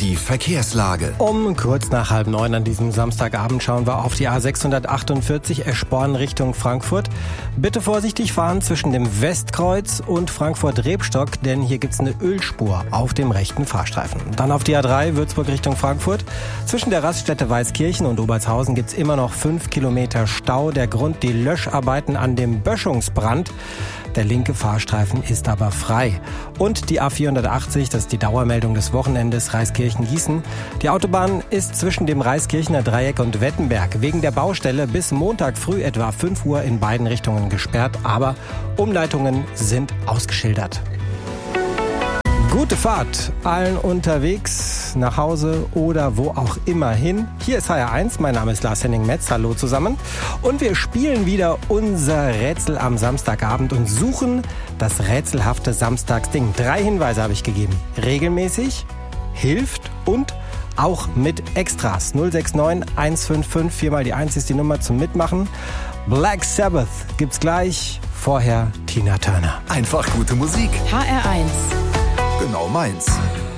Die Verkehrslage. Um kurz nach 8:30 an diesem Samstagabend schauen wir auf die A648 Eschborn Richtung Frankfurt. Bitte vorsichtig fahren zwischen dem Westkreuz und Frankfurt-Rebstock, denn hier gibt's eine Ölspur auf dem rechten Fahrstreifen. Dann auf die A3 Würzburg Richtung Frankfurt. Zwischen der Raststätte Weißkirchen und Obertshausen gibt's immer noch 5 Kilometer Stau. Der Grund: die Löscharbeiten an dem Böschungsbrand. Der linke Fahrstreifen ist aber frei. Und die A480, das ist die Dauermeldung des Wochenendes, Reiskirchen-Gießen. Die Autobahn ist zwischen dem Reiskirchener Dreieck und Wettenberg wegen der Baustelle bis Montag früh etwa 5 Uhr in beiden Richtungen gesperrt, aber Umleitungen sind ausgeschildert. Gute Fahrt allen unterwegs, nach Hause oder wo auch immer hin. Hier ist HR1, mein Name ist Lars-Henning Metz, hallo zusammen. Und wir spielen wieder unser Rätsel am Samstagabend und suchen das rätselhafte Samstagsding. 3 Hinweise habe ich gegeben. Regelmäßig, hilft und auch mit Extras. 069 155, 4 mal die 1 ist die Nummer zum Mitmachen. Black Sabbath gibt's gleich, vorher Tina Turner. Einfach gute Musik. HR1. Genau meins.